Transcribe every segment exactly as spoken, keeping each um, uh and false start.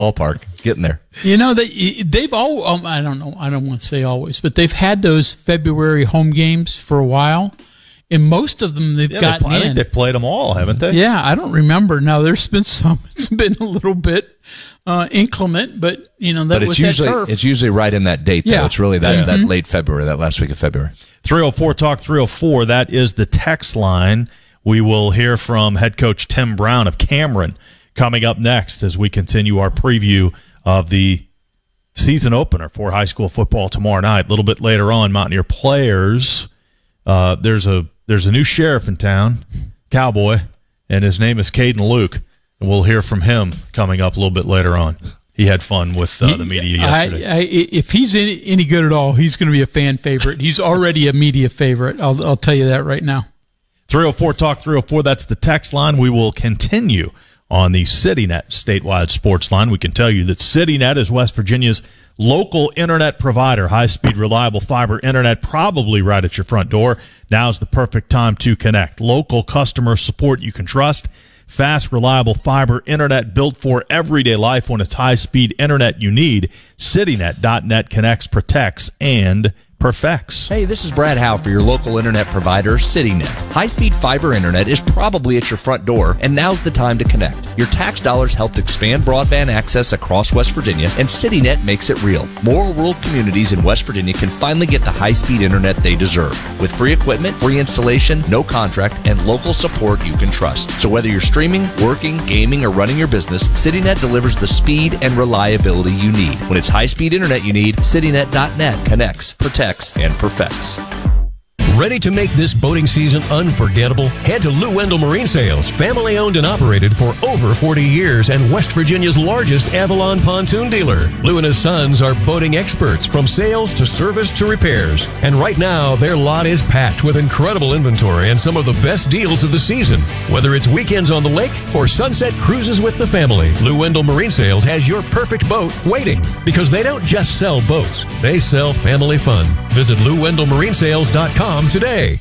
ballpark, getting there. You know, they, they've all, um, I don't know, I don't want to say always, but they've had those February home games for a while, and most of them they've yeah, gotten they, I in. think they've played them all, haven't they? Yeah, I don't remember. Now, there's been some, it's been a little bit uh, inclement, but, you know, that but it's was usually, that turf. it's usually right in that date, though. Yeah. It's really that, Yeah. that Mm-hmm. late February, that last week of February. three oh four Talk three oh four, that is the text line. We will hear from head coach Tim Brown of Cameron coming up next as we continue our preview of the season opener for high school football tomorrow night. A little bit later on, Mountaineer players. Uh, there's a there's a new sheriff in town, Cowboy, and his name is Caden Luke, and we'll hear from him coming up a little bit later on. He had fun with uh, the media yesterday. I, I, if he's any, any good at all, he's going to be a fan favorite. He's already a media favorite. I'll, I'll tell you that right now. three oh four Talk three oh four, that's the text line. We will continue on the CityNet statewide sports line. We can tell you that CityNet is West Virginia's local internet provider. High-speed, reliable fiber internet probably right at your front door. Now's the perfect time to connect. Local customer support you can trust. Fast, reliable fiber internet built for everyday life when it's high-speed internet you need. CityNet dot net connects, protects, and perfects. Hey, this is Brad Howe for your local internet provider, CityNet. High-speed fiber internet is probably at your front door, and now's the time to connect. Your tax dollars helped expand broadband access across West Virginia, and CityNet makes it real. More rural communities in West Virginia can finally get the high-speed internet they deserve. With free equipment, free installation, no contract, and local support you can trust. So whether you're streaming, working, gaming, or running your business, CityNet delivers the speed and reliability you need. When it's high-speed internet you need, CityNet dot net connects, protects, and perfects. Ready to make this boating season unforgettable? Head to Lou Wendell Marine Sales, family owned and operated for over forty years and West Virginia's largest Avalon pontoon dealer. Lou and his sons are boating experts from sales to service to repairs. And right now, their lot is packed with incredible inventory and some of the best deals of the season. Whether it's weekends on the lake or sunset cruises with the family, Lou Wendell Marine Sales has your perfect boat waiting. Because they don't just sell boats, they sell family fun. Visit Lou Wendell Marine Sales dot com today.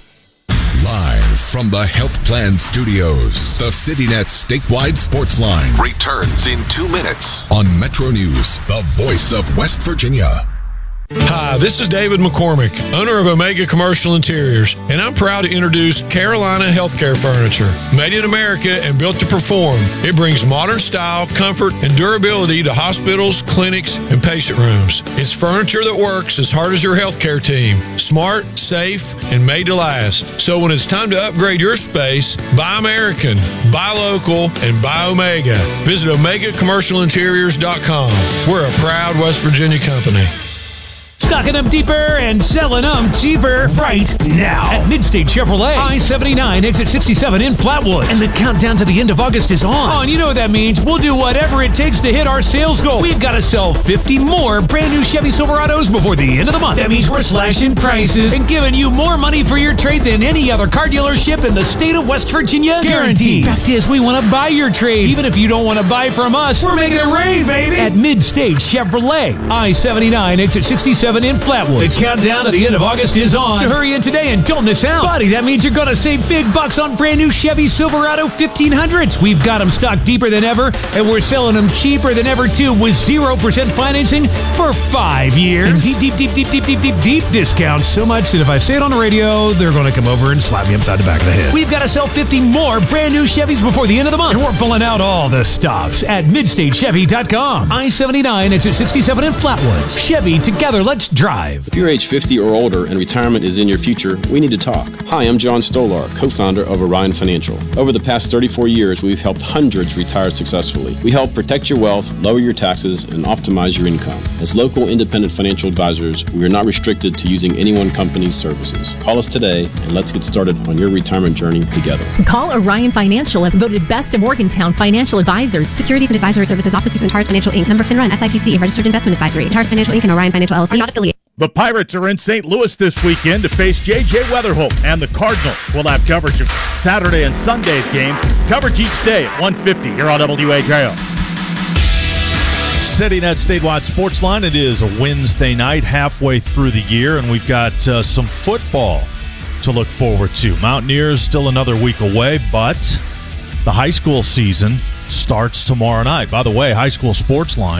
Live from the Health Plan Studios, the CityNet statewide sports line returns in two minutes on Metro News, the voice of West Virginia. Hi, this is David McCormick, owner of Omega Commercial Interiors, and I'm proud to introduce Carolina Healthcare Furniture. Made in America and built to perform, it brings modern style, comfort, and durability to hospitals, clinics, and patient rooms. It's furniture that works as hard as your healthcare team. Smart, safe, and made to last. So when it's time to upgrade your space, buy American, buy local, and buy Omega. Visit Omega Commercial Interiors dot com. We're a proud West Virginia company. Stocking them deeper and selling them cheaper right now at Midstate Chevrolet, I seventy-nine, exit sixty-seven in Flatwood. And the countdown to the end of August is on. Oh, and you know what that means. We'll do whatever it takes to hit our sales goal. We've got to sell fifty more brand new Chevy Silverados before the end of the month. That means we're slashing prices and giving you more money for your trade than any other car dealership in the state of West Virginia. Guaranteed. Fact is, we want to buy your trade. Even if you don't want to buy from us, we're making it rain, baby. At Midstate Chevrolet, I seventy-nine, exit sixty-seven in Flatwood. The countdown to the end of August is on. So hurry in today and don't miss out. Buddy, that means you're going to save big bucks on brand new Chevy Silverado fifteen hundreds. We've got them stocked deeper than ever, and we're selling them cheaper than ever, too, with zero percent financing for five years. And deep, deep, deep, deep, deep, deep, deep, deep discounts. So much that if I say it on the radio, they're going to come over and slap me upside the back of the head. We've got to sell fifty more brand new Chevys before the end of the month. And we're pulling out all the stops at Midstate Chevy dot com. I seventy-nine, exit sixty-seven in Flatwoods. Chevy, together, let's drive. If you're age fifty or older and retirement is in your future, we need to talk. Hi, I'm John Stolar, co-founder of Orion Financial. Over the past thirty-four years, we've helped hundreds retire successfully. We help protect your wealth, lower your taxes, and optimize your income. As local independent financial advisors, we are not restricted to using any one company's services. Call us today and let's get started on your retirement journey together. Call Orion Financial, voted best of Morgantown financial advisors. Securities and advisory services offered through Antares Financial Incorporated. Member FINRA and S I P C, a registered investment advisory. Antares Financial Incorporated and Orion Financial L L C are not affiliated. The Pirates are in Saint Louis this weekend to face J J Weatherholt, and the Cardinals will have coverage of Saturday and Sunday's games. Coverage each day at one fifty here on W H I O. CityNet statewide sports line. It is a Wednesday night, halfway through the year, and we've got uh, some football to look forward to. Mountaineers still another week away, but the high school season starts tomorrow night. By the way, High School Sports Line